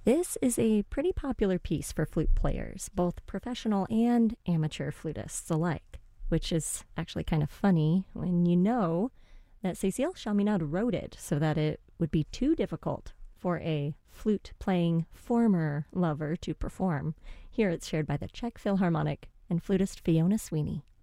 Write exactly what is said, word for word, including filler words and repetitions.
This is a pretty popular piece for flute players, both professional and amateur flutists alike, which is actually kind of funny when you know that Cécile Chaminade wrote it so that it would be too difficult for a flute-playing former lover to perform. Here it's shared by the Czech Philharmonic and flutist Fiona Sweeney.